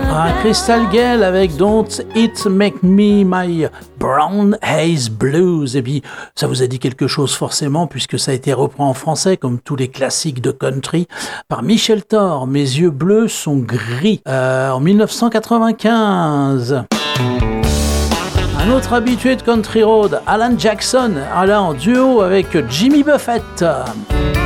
Crystal Gale avec Don't It Make Me My Brown Eyes Blues. Et puis, ça vous a dit quelque chose forcément, puisque ça a été repris en français, comme tous les classiques de country, par Michel Thor. Mes yeux bleus sont gris, en 1995. Un autre habitué de Country Road, Alan Jackson, en duo avec Jimmy Buffett.